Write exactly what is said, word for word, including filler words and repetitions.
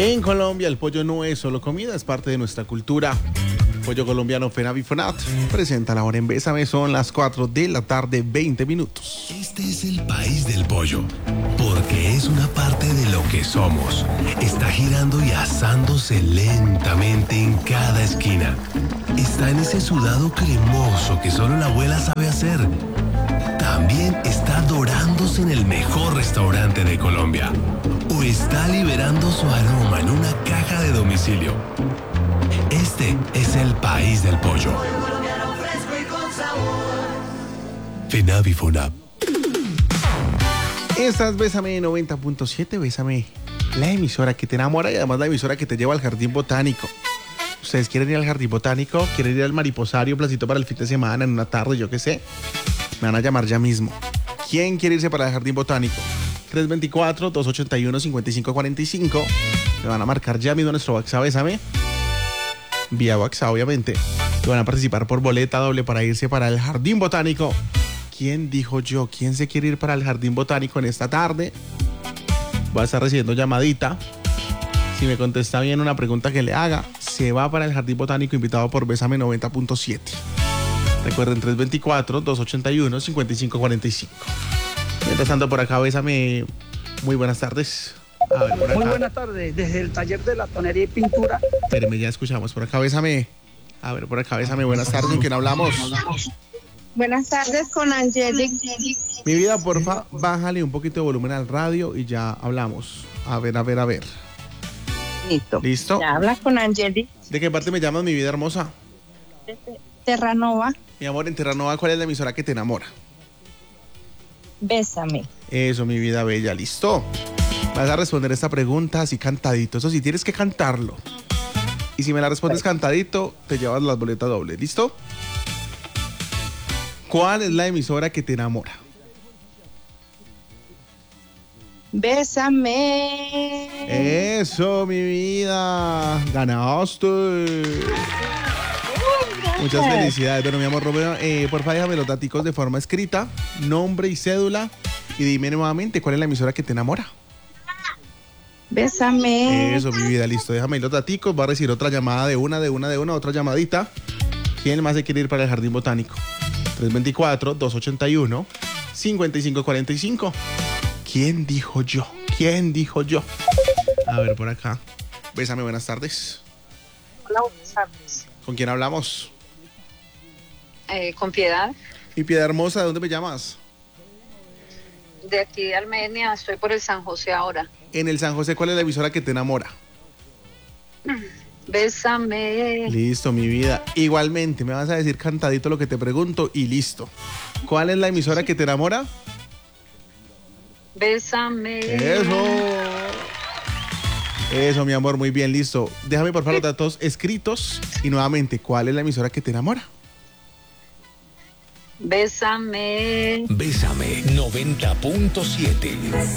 En Colombia el pollo no es solo comida, es parte de nuestra cultura. Pollo colombiano Fenavifonat presenta la hora en Bésame, son las cuatro de la tarde, veinte minutos. Este es el país del pollo, porque es una parte de lo que somos. Está girando y asándose lentamente en cada esquina. Está en ese sudado cremoso que solo la abuela sabe hacer. También está dorándose en el mejor restaurante de Colombia. O está liberando su aroma en una caja de domicilio. Este es el país del pollo. Fenavifonat. Esta es Bésame noventa punto siete, Bésame, la emisora que te enamora y además la emisora que te lleva al jardín botánico. ¿Ustedes quieren ir al jardín botánico? ¿Quieren ir al mariposario, placito para el fin de semana, en una tarde, yo qué sé? Me van a llamar ya mismo. ¿Quién quiere irse para el jardín botánico? tres dos cuatro, dos ocho uno, cinco cinco cuatro cinco. Me van a marcar ya mismo nuestro WhatsApp, Bésame. Vía WhatsApp, obviamente. Y van a participar por boleta doble para irse para el jardín botánico. ¿Quién dijo yo? ¿Quién se quiere ir para el jardín botánico en esta tarde? Voy a estar recibiendo llamadita. Si me contesta bien una pregunta que le haga, se va para el jardín botánico invitado por Bésame noventa punto siete. Recuerden, tres dos cuatro, dos ocho uno, cinco cinco cuatro cinco. Mientras tanto, por acá, Bésame, muy buenas tardes. A ver, por acá. Muy buenas tardes, desde el taller de la tonería y pintura. Espérenme, ya escuchamos. Por acá, Bésame. A ver, por acá, Bésame, buenas tardes. ¿Con quién hablamos? Buenas tardes, con Angelic. Mi vida, porfa, bájale un poquito de volumen al radio y ya hablamos. A ver, a ver, a ver. Listo. ¿Listo? Ya hablas con Angelic. ¿De qué parte me llamas, mi vida hermosa? Terranova. Mi amor, en Terranova, ¿cuál es la emisora que te enamora? Bésame. Eso, mi vida bella, listo. Vas a responder esta pregunta así cantadito. Eso sí, tienes que cantarlo. Y si me la respondes cantadito, te llevas las boletas dobles, ¿listo? ¿Cuál es la emisora que te enamora? Bésame. Eso, mi vida. Ganaste. Muchas felicidades. Bueno, mi amor Romero, eh, porfa, déjame los daticos de forma escrita, nombre y cédula, y dime nuevamente cuál es la emisora que te enamora. Bésame. Eso, mi vida, listo. Déjame los daticos. Va a recibir otra llamada de una, de una, de una, otra llamadita. ¿Quién más se quiere ir para el jardín botánico? tres dos cuatro, dos ocho uno, cinco cinco cuatro cinco. ¿Quién dijo yo? ¿Quién dijo yo? A ver, por acá. Bésame, buenas tardes. Hola, buenas tardes. ¿Con quién hablamos? Eh, con Piedad, Mi Piedad hermosa, ¿de dónde me llamas? de aquí de Armenia, estoy por el San José ahora. En el San José, ¿cuál es la emisora que te enamora? Bésame. Listo, mi vida. Igualmente, me vas a decir cantadito lo que te pregunto y listo. ¿Cuál es la emisora que te enamora? Bésame. Eso. Eso, mi amor, muy bien, listo. Déjame por favor los datos escritos y nuevamente, ¿cuál es la emisora que te enamora? Bésame. Bésame noventa punto siete.